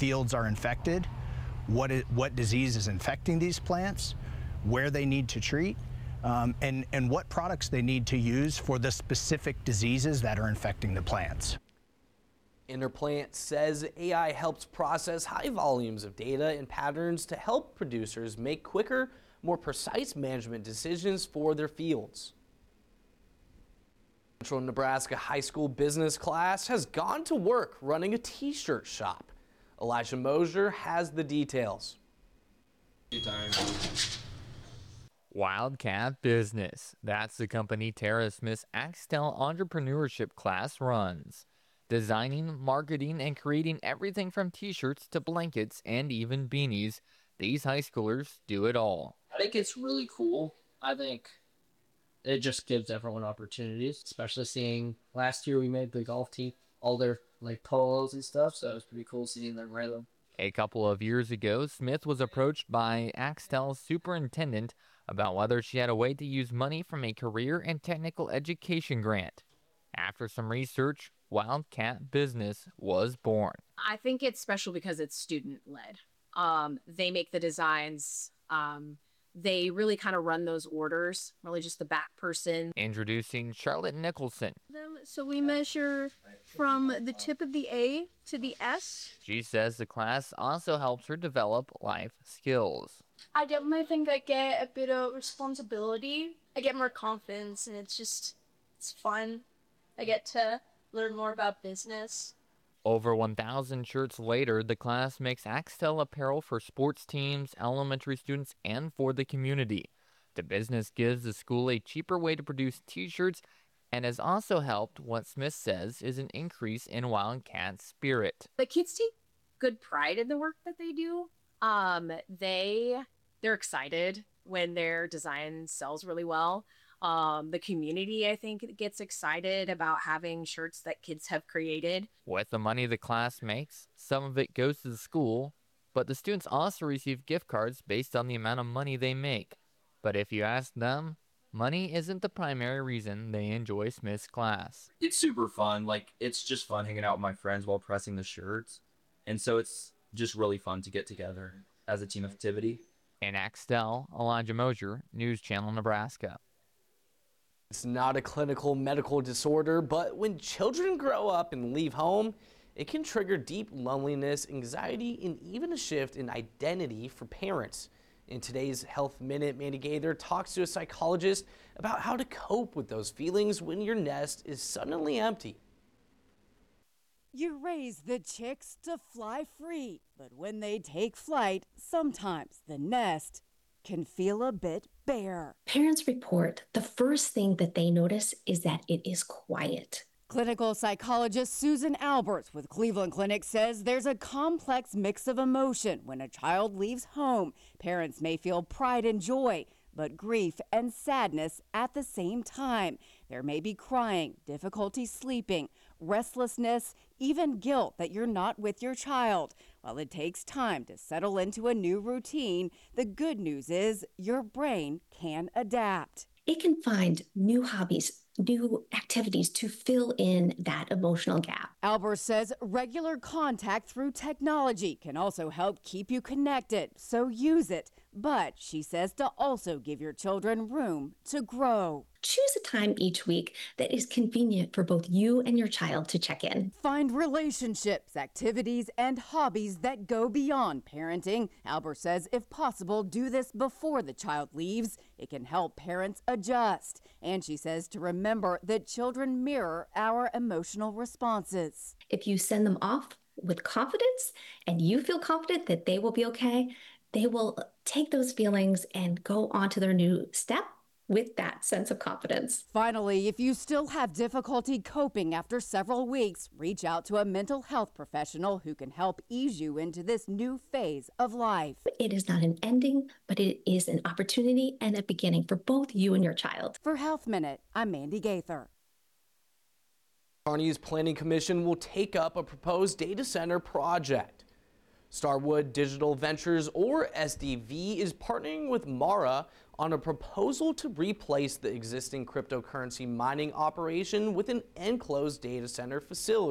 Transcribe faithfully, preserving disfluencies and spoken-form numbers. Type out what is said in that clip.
fields are infected, what, it, what disease is infecting these plants, where they need to treat, um, and, and what products they need to use for the specific diseases that are infecting the plants. Interplant says A I helps process high volumes of data and patterns to help producers make quicker, more precise management decisions for their fields. Central Nebraska High School business class has gone to work running a t-shirt shop. Elijah Mosier has the details. Wildcat Business. That's the company Tara Smith's Axtel entrepreneurship class runs. Designing, marketing, and creating everything from t-shirts to blankets and even beanies, these high schoolers do it all. I think it's really cool. I think it just gives everyone opportunities, especially seeing last year we made the golf team all their like polos and stuff, so it was pretty cool seeing them wear them. A couple of years ago, Smith was approached by Axtel's superintendent about whether she had a way to use money from a career and technical education grant. After some research, Wildcat Business was born. I think it's special because it's student-led. Um, they make the designs. Um, they really kind of run those orders, really just the back person. Introducing Charlotte Nicholson. So we measure from the tip of the A to the S. She says the class also helps her develop life skills. I definitely think I get a bit of responsibility. I get more confidence, and it's just, it's fun. I get to learn more about business. Over one thousand shirts later, the class makes Axtel apparel for sports teams, elementary students, and for the community. The business gives the school a cheaper way to produce t-shirts and has also helped what Smith says is an increase in Wildcat spirit. The kids take good pride in the work that they do. Um, they, they're excited when their design sells really well. Um, the community, I think, gets excited about having shirts that kids have created. With the money the class makes, some of it goes to the school, but the students also receive gift cards based on the amount of money they make. But if you ask them, money isn't the primary reason they enjoy Smith's class. It's super fun. Like, it's just fun hanging out with my friends while pressing the shirts. And so it's just really fun to get together as a team activity. In Axtel, Elijah Mosier, News Channel, Nebraska. It's not a clinical medical disorder, but when children grow up and leave home, it can trigger deep loneliness, anxiety, and even a shift in identity for parents. In today's Health Minute, Mandy Gaither talks to a psychologist about how to cope with those feelings when your nest is suddenly empty. You raise the chicks to fly free, but when they take flight, sometimes the nest can feel a bit bare. Parents report the first thing that they notice is that it is quiet. Clinical psychologist Susan Alberts with Cleveland Clinic says there's a complex mix of emotion when a child leaves home. Parents may feel pride and joy, but grief and sadness at the same time. There may be crying, difficulty sleeping, restlessness, even guilt that you're not with your child. While it takes time to settle into a new routine, the good news is your brain can adapt. It can find new hobbies, new activities to fill in that emotional gap. Albert says regular contact through technology can also help keep you connected, so use it. But she says to also give your children room to grow. Choose a time each week that is convenient for both you and your child to check in. Find relationships, activities, and hobbies that go beyond parenting. Albert says if possible, do this before the child leaves. It can help parents adjust. And she says to remember that children mirror our emotional responses. If you send them off with confidence and you feel confident that they will be okay, they will take those feelings and go on to their new step with that sense of confidence. Finally, if you still have difficulty coping after several weeks, reach out to a mental health professional who can help ease you into this new phase of life. It is not an ending, but it is an opportunity and a beginning for both you and your child. For Health Minute, I'm Mandy Gaither. Kearney's Planning Commission will take up a proposed data center project. Starwood Digital Ventures, or S D V, is partnering with Mara on a proposal to replace the existing cryptocurrency mining operation with an enclosed data center facility.